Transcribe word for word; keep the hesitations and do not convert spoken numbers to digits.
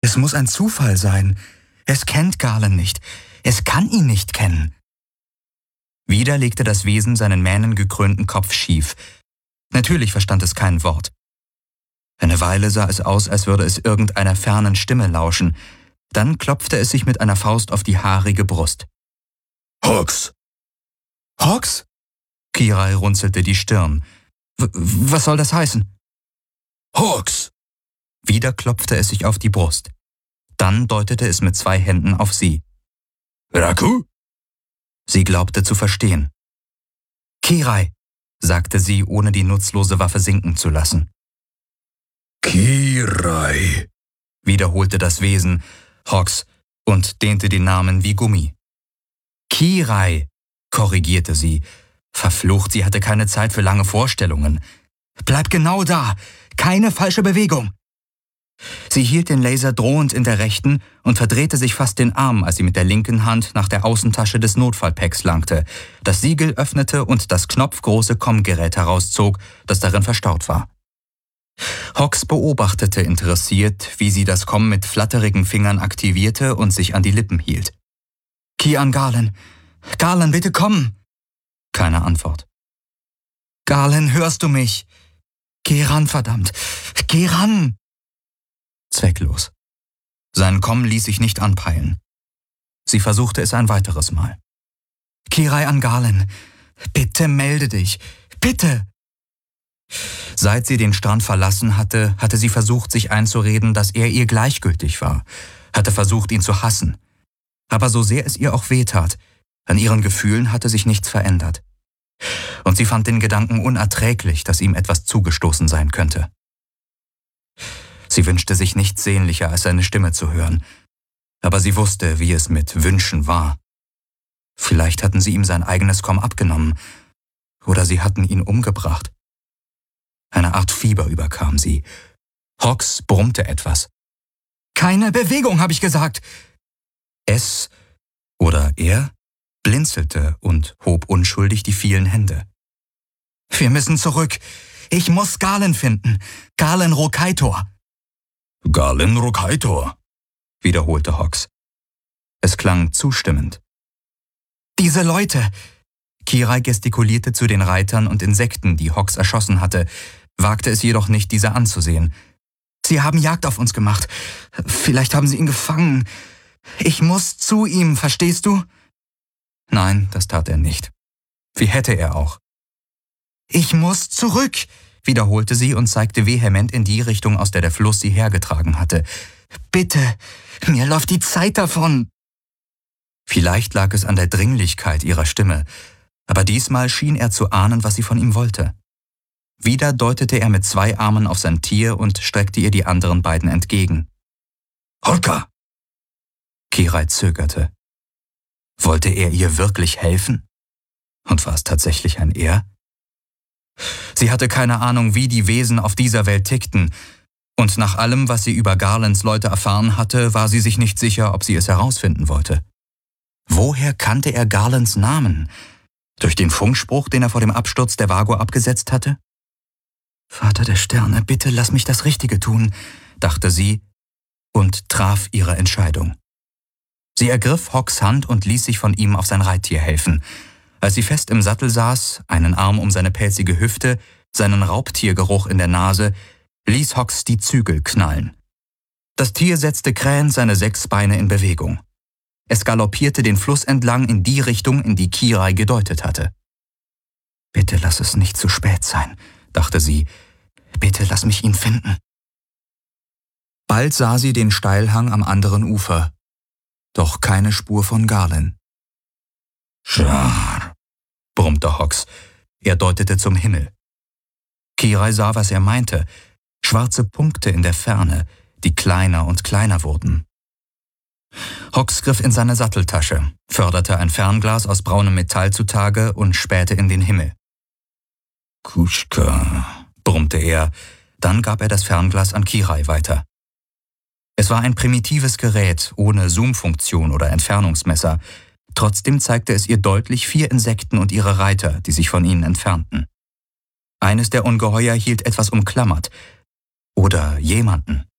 Es muss ein Zufall sein. Es kennt Garland nicht. Es kann ihn nicht kennen. Wieder legte das Wesen seinen mähnengekrönten Kopf schief. Natürlich verstand es kein Wort. Eine Weile sah es aus, als würde es irgendeiner fernen Stimme lauschen. Dann klopfte es sich mit einer Faust auf die haarige Brust. »Hawks!« »Hawks?« Kirai runzelte die Stirn. W- was soll das heißen? »Hawks!« Wieder klopfte es sich auf die Brust. Dann deutete es mit zwei Händen auf sie. »Raku?« Sie glaubte zu verstehen. »Kirai«, sagte sie, ohne die nutzlose Waffe sinken zu lassen. »Kirai«, wiederholte das Wesen, Hawks, und dehnte den Namen wie Gummi. »Kirai«, korrigierte sie. Verflucht, sie hatte keine Zeit für lange Vorstellungen. »Bleib genau da! Keine falsche Bewegung!« Sie hielt den Laser drohend in der rechten und verdrehte sich fast den Arm, als sie mit der linken Hand nach der Außentasche des Notfallpacks langte, das Siegel öffnete und das knopfgroße Kommgerät herauszog, das darin verstaut war. Hawks beobachtete interessiert, wie sie das Komm mit flatterigen Fingern aktivierte und sich an die Lippen hielt. »Kian Garland! Garland, bitte komm!« Keine Antwort. »Garland, hörst du mich? Geh ran, verdammt! Geh ran!« Zwecklos. Sein Komm ließ sich nicht anpeilen. Sie versuchte es ein weiteres Mal. »Kirai an Garland, bitte melde dich! Bitte!« Seit sie den Strand verlassen hatte, hatte sie versucht, sich einzureden, dass er ihr gleichgültig war, hatte versucht, ihn zu hassen. Aber so sehr es ihr auch wehtat, an ihren Gefühlen hatte sich nichts verändert. Und sie fand den Gedanken unerträglich, dass ihm etwas zugestoßen sein könnte. Sie wünschte sich nichts sehnlicher, als seine Stimme zu hören, aber sie wusste, wie es mit Wünschen war. Vielleicht hatten sie ihm sein eigenes Komm abgenommen, oder sie hatten ihn umgebracht. Eine Art Fieber überkam sie. Hawks brummte etwas. »Keine Bewegung, habe ich gesagt!« Es oder er blinzelte und hob unschuldig die vielen Hände. »Wir müssen zurück. Ich muss Garland finden. Garland Rokaitor.« »Garland Rokaitor«, wiederholte Hawks. Es klang zustimmend. »Diese Leute!« Kirai gestikulierte zu den Reitern und Insekten, die Hawks erschossen hatte, wagte es jedoch nicht, diese anzusehen. »Sie haben Jagd auf uns gemacht. Vielleicht haben sie ihn gefangen. Ich muss zu ihm, verstehst du?« Nein, das tat er nicht. Wie hätte er auch? »Ich muss zurück«, wiederholte sie und zeigte vehement in die Richtung, aus der der Fluss sie hergetragen hatte. »Bitte, mir läuft die Zeit davon.« Vielleicht lag es an der Dringlichkeit ihrer Stimme, aber diesmal schien er zu ahnen, was sie von ihm wollte. Wieder deutete er mit zwei Armen auf sein Tier und streckte ihr die anderen beiden entgegen. »Horka!« Kirai zögerte. Wollte er ihr wirklich helfen? Und war es tatsächlich ein Er? Sie hatte keine Ahnung, wie die Wesen auf dieser Welt tickten, und nach allem, was sie über Garlands Leute erfahren hatte, war sie sich nicht sicher, ob sie es herausfinden wollte. Woher kannte er Garlands Namen? Durch den Funkspruch, den er vor dem Absturz der Vago abgesetzt hatte? »Vater der Sterne, bitte lass mich das Richtige tun«, dachte sie und traf ihre Entscheidung. Sie ergriff Hawks Hand und ließ sich von ihm auf sein Reittier helfen. Als sie fest im Sattel saß, einen Arm um seine pelzige Hüfte, seinen Raubtiergeruch in der Nase, ließ Hawks die Zügel knallen. Das Tier setzte krähend seine sechs Beine in Bewegung. Es galoppierte den Fluss entlang in die Richtung, in die Kirai gedeutet hatte. »Bitte lass es nicht zu spät sein«, dachte sie. »Bitte lass mich ihn finden.« Bald sah sie den Steilhang am anderen Ufer, doch keine Spur von Garland. »Schar«, brummte Hawks. Er deutete zum Himmel. Kirai sah, was er meinte. Schwarze Punkte in der Ferne, die kleiner und kleiner wurden. Hawks griff in seine Satteltasche, förderte ein Fernglas aus braunem Metall zutage und spähte in den Himmel. »Kuschka«, brummte er, dann gab er das Fernglas an Kirai weiter. Es war ein primitives Gerät, ohne Zoomfunktion oder Entfernungsmesser. Trotzdem zeigte es ihr deutlich vier Insekten und ihre Reiter, die sich von ihnen entfernten. Eines der Ungeheuer hielt etwas umklammert. Oder jemanden.